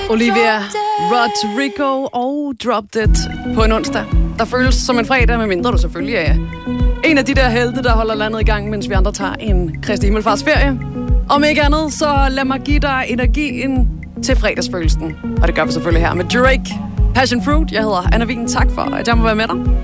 Olivia Rodrigo og Dropped It på en onsdag. Der føles som en fredag, medmindre du selvfølgelig er en af de der helte, der holder landet i gang, mens vi andre tager en Kristi Himmelfarts ferie. Om ikke andet, så lad mig give dig energien til fredagsfølelsen. Og det gør vi selvfølgelig her med Drake. Passion Fruit. Jeg hedder Anna Wien. Tak for, at jeg må være med dig.